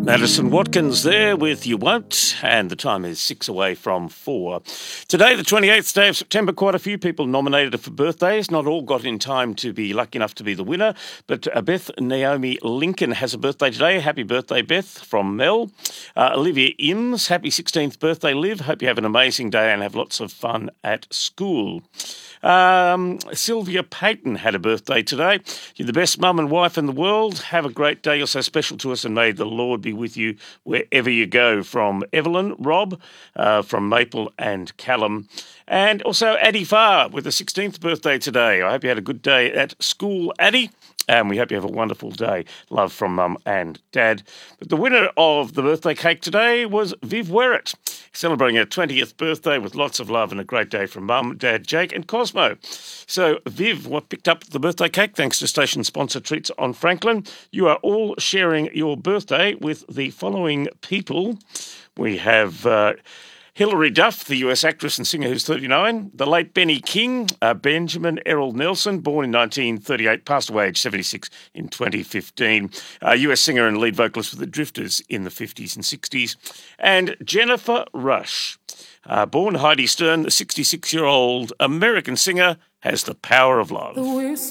Madison Watkins there with You Won't, and the time is 6 away from 4. Today, the 28th day of September, quite a few people nominated for birthdays. Not all got in time to be lucky enough to be the winner, but Beth Naomi Lincoln has a birthday today. Happy birthday, Beth, from Mel. Olivia Imms, happy 16th birthday, Liv. Hope you have an amazing day and have lots of fun at school. Sylvia Payton had a birthday today. You're the best mum and wife in the world. Have a great day. You're so special to us, and may the Lord be with you wherever you go. From Evelyn, Rob, from Maple and Callum. And also Addie Farr with the 16th birthday today. I hope you had a good day at school, Addie. And we hope you have a wonderful day. Love from Mum and Dad. But the winner of the birthday cake today was Viv Werrett, celebrating her 20th birthday with lots of love and a great day from Mum, Dad, Jake and Cosmo. So Viv picked up the birthday cake thanks to station sponsor Treats on Franklin. You are all sharing your birthday with the following people. We have Hilary Duff, the US actress and singer who's 39. The late Benny King, Benjamin Errol Nelson, born in 1938, passed away aged 76 in 2015. US singer and lead vocalist for the Drifters in the 50s and 60s. And Jennifer Rush, born Heidi Stern, the 66-year-old American singer, has the power of love.